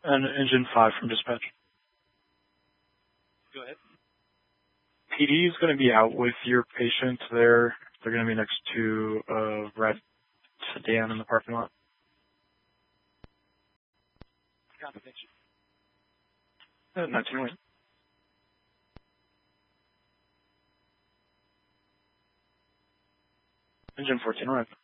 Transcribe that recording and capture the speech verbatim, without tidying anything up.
And engine five from dispatch. Go ahead. P D is going to be out with your patient there. They're going to be next to a red sedan in the parking lot. Copy, thank you. Uh, nineteen wait. Engine fourteen, right.